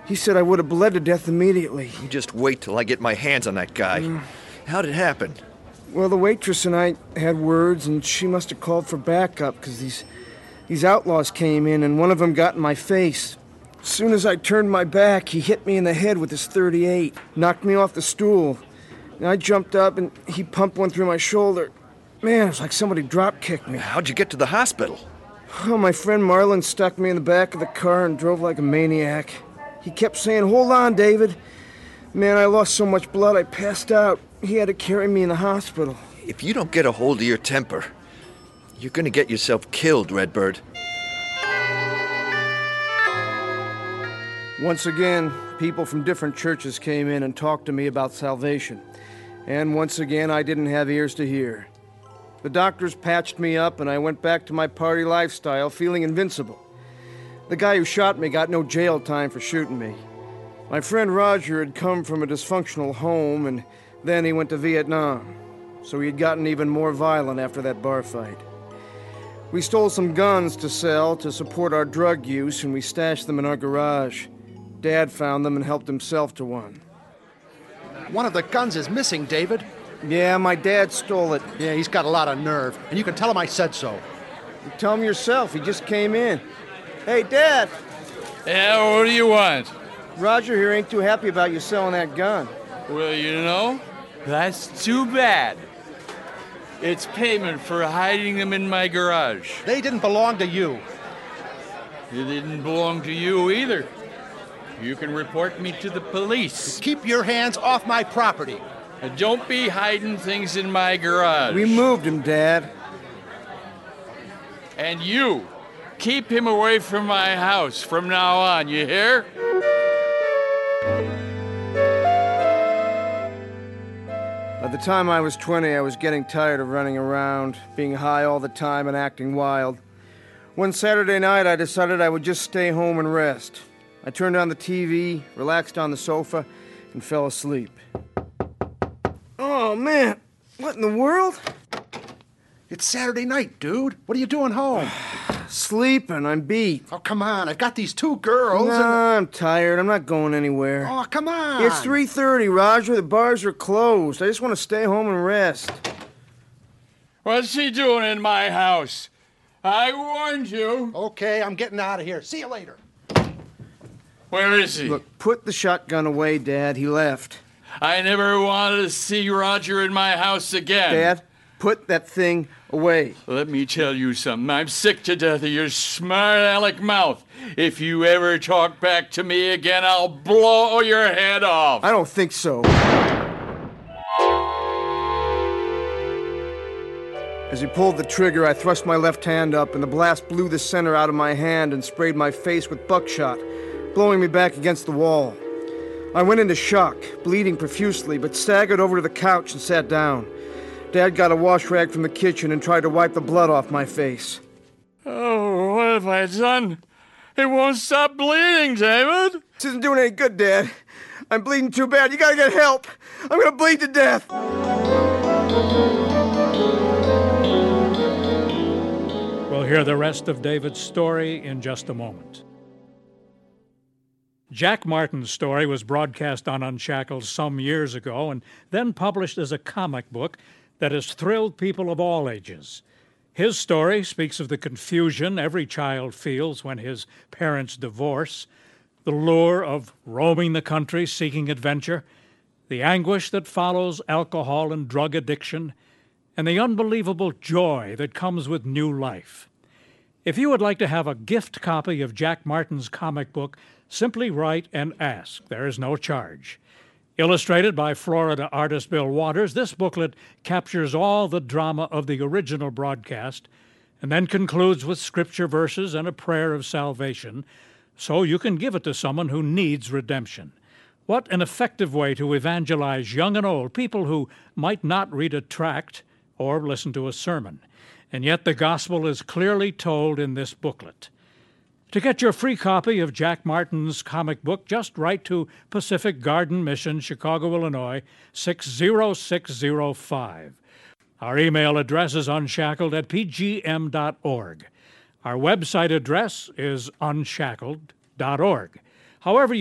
He said I would have bled to death immediately. You just wait till I get my hands on that guy. How'd it happen? Well, the waitress and I had words, and she must have called for backup, because these outlaws came in, and one of them got in my face. As soon as I turned my back, he hit me in the head with his .38, knocked me off the stool. And I jumped up, and he pumped one through my shoulder. Man, it was like somebody drop-kicked me. How'd you get to the hospital? Oh, my friend Marlon stuck me in the back of the car and drove like a maniac. He kept saying, "Hold on, David." Man, I lost so much blood, I passed out. He had to carry me in the hospital. If you don't get a hold of your temper, you're gonna get yourself killed, Redbird. Once again, people from different churches came in and talked to me about salvation. And once again, I didn't have ears to hear. The doctors patched me up, and I went back to my party lifestyle, feeling invincible. The guy who shot me got no jail time for shooting me. My friend Roger had come from a dysfunctional home, and then he went to Vietnam. So he had gotten even more violent after that bar fight. We stole some guns to sell to support our drug use, and we stashed them in our garage. Dad found them and helped himself to one. One of the guns is missing, David. Yeah, my dad stole it. Yeah, he's got a lot of nerve, and you can tell him I said so. You tell him yourself, he just came in. Hey, Dad! Yeah, what do you want? Roger here ain't too happy about you selling that gun. Well, you know, that's too bad. It's payment for hiding them in my garage. They didn't belong to you. It didn't belong to you either. You can report me to the police. Keep your hands off my property. And don't be hiding things in my garage. We moved him, Dad. And you, keep him away from my house from now on, you hear? By the time I was 20, I was getting tired of running around, being high all the time and acting wild. One Saturday night, I decided I would just stay home and rest. I turned on the TV, relaxed on the sofa, and fell asleep. Oh, man. What in the world? It's Saturday night, dude. What are you doing home? Sleeping. I'm beat. Oh, come on. I've got these two girls. I'm tired. I'm not going anywhere. Oh, come on. It's 3:30, Roger. The bars are closed. I just want to stay home and rest. What's he doing in my house? I warned you. Okay, I'm getting out of here. See you later. Where is he? Look, put the shotgun away, Dad. He left. I never wanted to see Roger in my house again. Dad, put that thing away. Let me tell you something. I'm sick to death of your smart aleck mouth. If you ever talk back to me again, I'll blow your head off. I don't think so. As he pulled the trigger, I thrust my left hand up, and the blast blew the center out of my hand and sprayed my face with buckshot, blowing me back against the wall. I went into shock, bleeding profusely, but staggered over to the couch and sat down. Dad got a wash rag from the kitchen and tried to wipe the blood off my face. Oh, what have I done? It won't stop bleeding, David. This isn't doing any good, Dad. I'm bleeding too bad. You gotta get help. I'm gonna bleed to death. We'll hear the rest of David's story in just a moment. Jack Martin's story was broadcast on Unshackled some years ago and then published as a comic book that has thrilled people of all ages. His story speaks of the confusion every child feels when his parents divorce, the lure of roaming the country seeking adventure, the anguish that follows alcohol and drug addiction, and the unbelievable joy that comes with new life. If you would like to have a gift copy of Jack Martin's comic book, simply write and ask. There is no charge. Illustrated by Florida artist Bill Waters, this booklet captures all the drama of the original broadcast and then concludes with scripture verses and a prayer of salvation, so you can give it to someone who needs redemption. What an effective way to evangelize young and old, people who might not read a tract or listen to a sermon. And yet the gospel is clearly told in this booklet. To get your free copy of Jack Martin's comic book, just write to Pacific Garden Mission, Chicago, Illinois, 60605. Our email address is unshackled@pgm.org. Our website address is unshackled.org. However